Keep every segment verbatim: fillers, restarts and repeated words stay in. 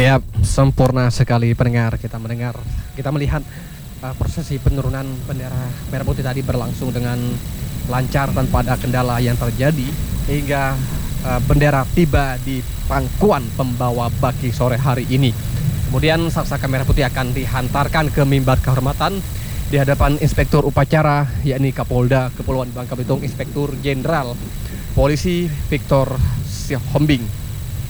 Ya, sempurna sekali pendengar. Kita mendengar, kita melihat uh, prosesi penurunan bendera merah putih tadi berlangsung dengan lancar tanpa ada kendala yang terjadi hingga uh, bendera tiba di pangkuan pembawa baki sore hari ini. Kemudian sangsaka merah putih akan dihantarkan ke mimbar kehormatan di hadapan Inspektur Upacara, yakni Kapolda Kepulauan Bangka Belitung, Inspektur Jenderal Polisi Victor Sihombing.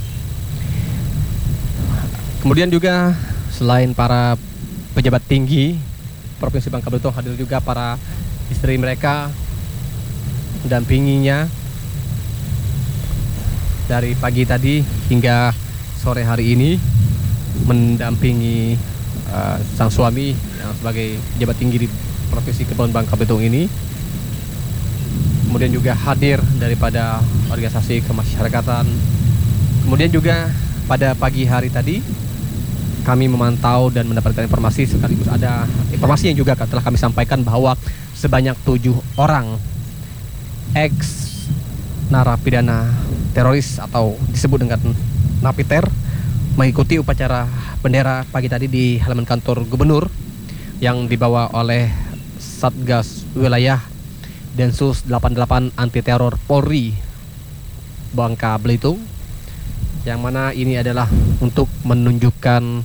Kemudian juga selain para pejabat tinggi Provinsi Bangka Belitung, hadir juga para istri mereka mendampinginya dari pagi tadi hingga sore hari ini, mendampingi uh, sang suami yang sebagai pejabat tinggi di Provinsi Kepulauan Bangka Belitung ini. Kemudian juga hadir daripada organisasi kemasyarakatan. Kemudian juga pada pagi hari tadi kami memantau dan mendapatkan informasi, sekaligus ada informasi yang juga telah kami sampaikan bahwa sebanyak tujuh orang ex narapidana teroris atau disebut dengan Napiter mengikuti upacara bendera pagi tadi di halaman kantor gubernur yang dibawa oleh Satgas Wilayah Densus delapan puluh delapan Anti Teror Polri Bangka Belitung, yang mana ini adalah untuk menunjukkan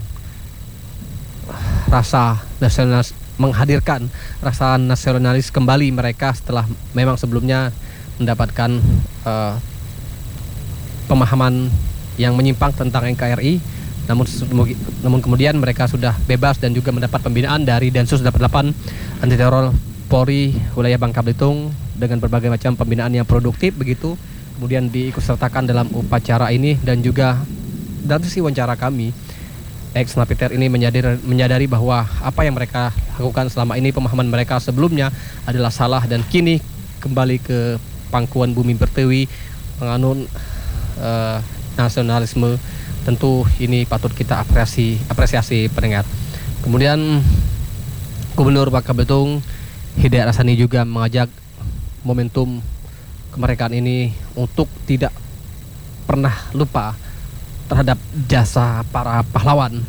rasa nasionalis, menghadirkan rasa nasionalis kembali mereka setelah memang sebelumnya mendapatkan uh, pemahaman yang menyimpang tentang N K R I, namun namun kemudian mereka sudah bebas dan juga mendapat pembinaan dari Densus delapan puluh delapan Anti Teror Polri wilayah Bangka Belitung dengan berbagai macam pembinaan yang produktif begitu. Kemudian diikutsertakan dalam upacara ini, dan juga dalam sisi wawancara kami, ex Napiter ini menyadari, menyadari bahwa apa yang mereka lakukan selama ini, pemahaman mereka sebelumnya adalah salah, dan kini kembali ke pangkuan bumi pertiwi menganut uh, nasionalisme. Tentu ini patut kita apresiasi, apresiasi pendengar. Kemudian Gubernur Bangka Belitung Hidayat Hassani juga mengajak momentum kemerdekaan ini untuk tidak pernah lupa terhadap jasa para pahlawan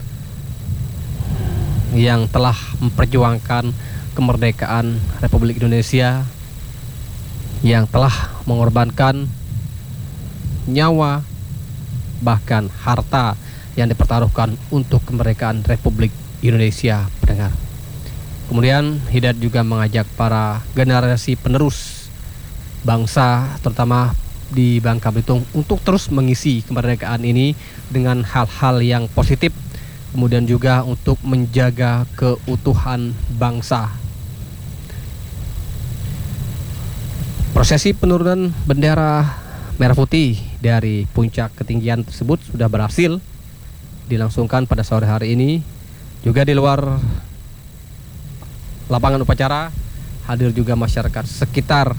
yang telah memperjuangkan kemerdekaan Republik Indonesia, yang telah mengorbankan nyawa bahkan harta yang dipertaruhkan untuk kemerdekaan Republik Indonesia, pendengar. Kemudian Hidayat juga mengajak para generasi penerus bangsa terutama di Bangka Belitung untuk terus mengisi kemerdekaan ini dengan hal-hal yang positif, kemudian juga untuk menjaga keutuhan bangsa. Prosesi penurunan bendera merah putih dari puncak ketinggian tersebut sudah berhasil dilangsungkan pada sore hari ini. Juga di luar lapangan upacara hadir juga masyarakat sekitar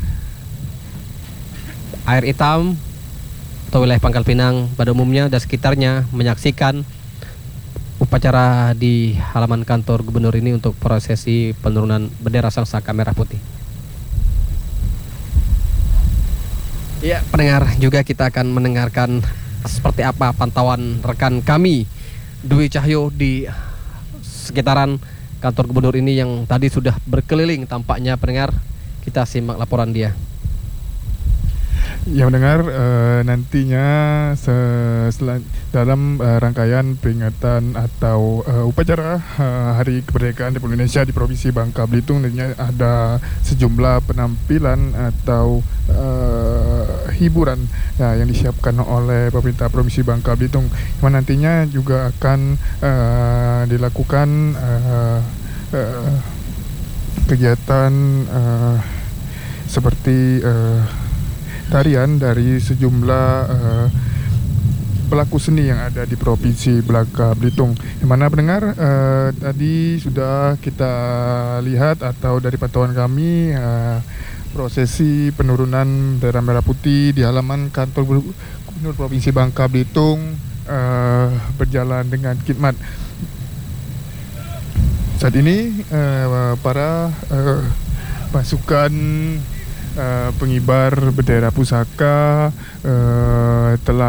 Air Hitam atau wilayah Pangkal Pinang pada umumnya dan sekitarnya menyaksikan upacara di halaman kantor gubernur ini untuk prosesi penurunan bendera sangsaka merah putih. Ya, pendengar, juga kita akan mendengarkan seperti apa pantauan rekan kami Dwi Cahyo di sekitaran kantor gubernur ini yang tadi sudah berkeliling tampaknya, pendengar. Kita simak laporan dia. Ya, mendengar, uh, nantinya se- dalam uh, rangkaian peringatan atau uh, upacara uh, Hari Kemerdekaan Republik Indonesia di Provinsi Bangka Belitung, nantinya ada sejumlah penampilan atau uh, hiburan ya, yang disiapkan oleh pemerintah Provinsi Bangka Belitung, yang nantinya juga akan uh, dilakukan uh, uh, kegiatan uh, seperti uh, tarian dari sejumlah uh, pelaku seni yang ada di Provinsi Bangka Belitung. Yang mana pendengar, uh, tadi sudah kita lihat atau dari pantauan kami uh, prosesi penurunan bendera merah putih di halaman kantor Gubernur Provinsi Bangka Belitung uh, berjalan dengan khidmat. Saat ini uh, para uh, pasukan Uh, pengibar bendera pusaka uh, telah